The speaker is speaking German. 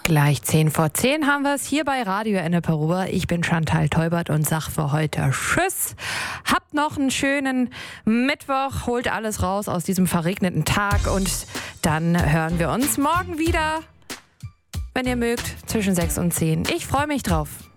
Gleich 10:10 haben wir es hier bei Radio Ennepe-Ruhr. Ich bin Chantal Teubert und sag für heute Tschüss. Habt noch einen schönen Mittwoch, holt alles raus aus diesem verregneten Tag und dann hören wir uns morgen wieder, wenn ihr mögt, zwischen 6 und 10. Ich freue mich drauf.